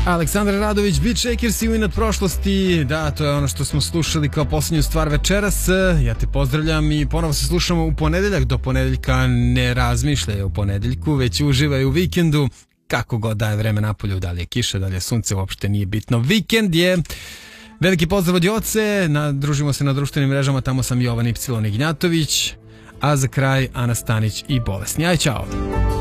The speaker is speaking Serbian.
Aleksandar Radović, Beat Shakers i u inat prošlosti. Da, to je ono što smo slušali kao posljednju stvar večeras. Ja te pozdravljam i ponovo se slušamo u ponedeljak. Do ponedeljka ne razmišljaj o ponedeljku, već uživaj u vikendu. Kako god da je vreme napolju, da li je kiša, da li je sunce, uopšte nije bitno. Vikend je. Veliki pozdrav od Joce, družimo se na društvenim mrežama, tamo sam Jovan Y. Ignjatović, a za kraj Ana Stanić i Bolesni. Aj, čao!